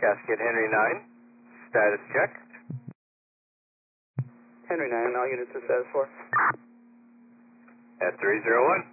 Cascade Henry 9, status check. Henry 9, all units are status 4. At 301.